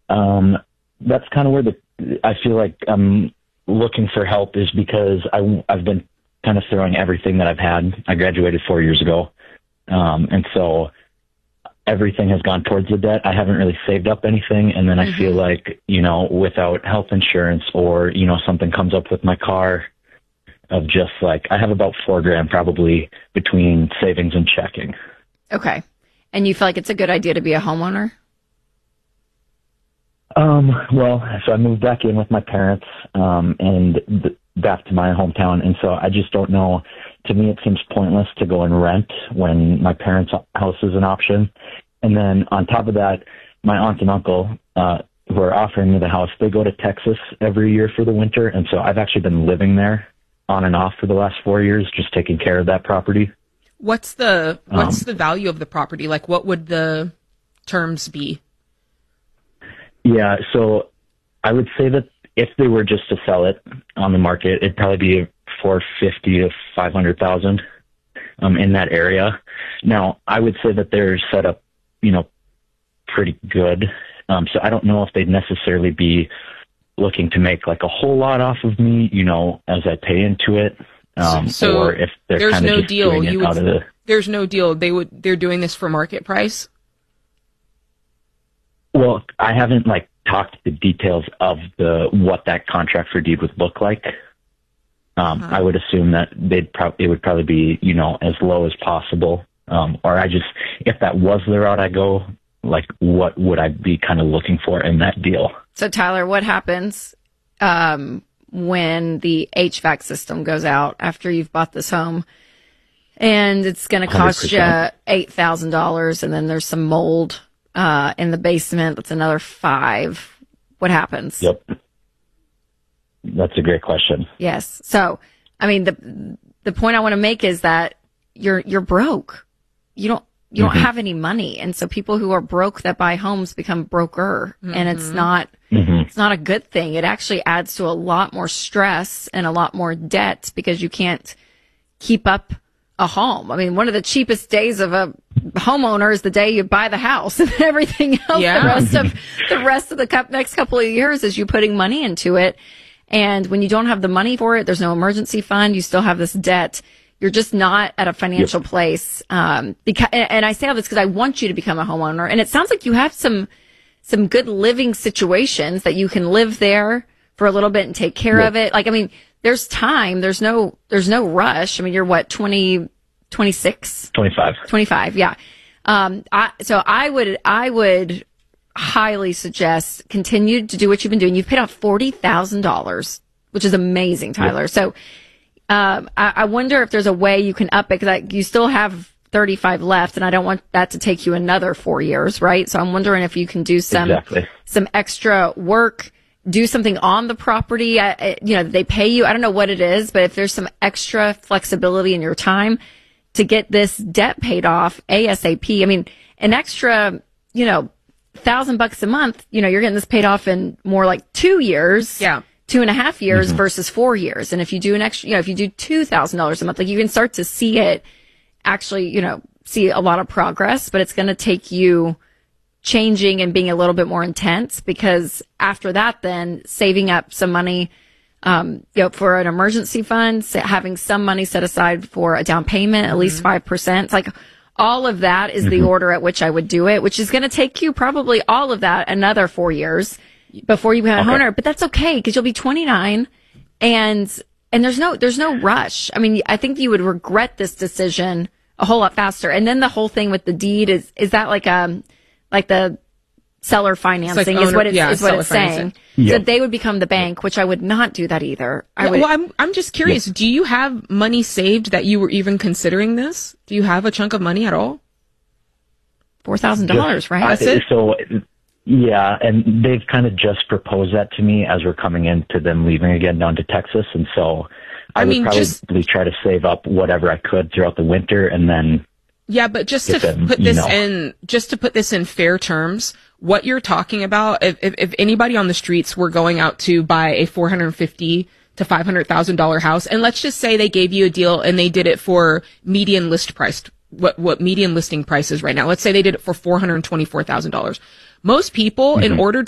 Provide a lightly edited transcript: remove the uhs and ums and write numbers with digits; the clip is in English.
That's kind of where I feel like I'm looking for help, is because I've been kind of throwing everything that I've had. I graduated 4 years ago. And so everything has gone towards the debt. I haven't really saved up anything. And then I feel like, without health insurance, or, something comes up with my car, of just like, I have about $4,000 probably between savings and checking. Okay. And you feel like it's a good idea to be a homeowner? Well, so I moved back in with my parents, and back to my hometown. And so I just don't know. To me, it seems pointless to go and rent when my parents' house is an option. And then on top of that, my aunt and uncle, who are offering me the house, they go to Texas every year for the winter. And so I've actually been living there on and off for the last 4 years, just taking care of that property. What's the value of the property? Like, what would the terms be? Yeah, so I would say that if they were just to sell it on the market, it'd probably be $450,000 to $500,000 in that area. Now, I would say that they're set up, pretty good. So I don't know if they'd necessarily be looking to make like a whole lot off of me, as I pay into it. Or if they're kind of just doing it out of the... There's no deal. They're doing this for market price? Well, I haven't talked the details of what that contract for deed would look like. I would assume that it would probably be, as low as possible. Or if that was the route I go, what would I be kind of looking for in that deal? So Tyler, what happens, when the HVAC system goes out after you've bought this home, and it's going to cost 100%. You $8,000, and then there's some mold in the basement, that's another $5,000. What happens? Yep. That's a great question. Yes. So, I mean, the point I want to make is that you're broke. You don't have any money. And so people who are broke that buy homes become broker, and it's not a good thing. It actually adds to a lot more stress and a lot more debt, because you can't keep up a home. I mean, one of the cheapest days of a homeowner is the day you buy the house, and everything else, the rest of the next couple of years is you putting money into it. And when you don't have the money for it, there's no emergency fund, you still have this debt. You're just not at a financial place. And I say all this because I want you to become a homeowner. And it sounds like you have some good living situations that you can live there for a little bit and take care of it. There's time. There's no rush. I mean, you're what, 26? 25. 25, yeah. So I would highly suggest continue to do what you've been doing. You've paid off $40,000, which is amazing, Tyler. Yep. So, I wonder if there's a way you can up it, because you still have 35 left, and I don't want that to take you another 4 years, right? So I'm wondering if you can do some extra work, do something on the property. They pay you. I don't know what it is, but if there's some extra flexibility in your time to get this debt paid off ASAP. I mean, an extra, $1,000 a month, you're getting this paid off in more like 2 years. Yeah. 2.5 years versus 4 years. And if you do an extra, if you do $2,000 a month, you can start to see it actually, see a lot of progress, but it's going to take you changing and being a little bit more intense, because after that, then saving up some money, for an emergency fund, having some money set aside for a down payment, at least 5%. It's like all of that is the order at which I would do it, which is going to take you probably all of that another 4 years before you become a homeowner. But that's okay, because you'll be 29, and there's no rush. I mean, I think you would regret this decision a whole lot faster. And then the whole thing with the deed is that like the seller financing is what it's saying. Yep. So they would become the bank, which I would not do that either. I'm just curious. Do you have money saved that you were even considering this? Do you have a chunk of money at all? $4,000, right? That's it. So, yeah, and they've kind of just proposed that to me as we're coming into them leaving again down to Texas, and so I would probably try to save up whatever I could throughout the winter, and then but just to put this in fair terms, what you're talking about, if anybody on the streets were going out to buy a $450,000 to $500,000 house, and let's just say they gave you a deal and they did it for median list price, what median listing price is right now. Let's say they did it for $424,000. Most people, in order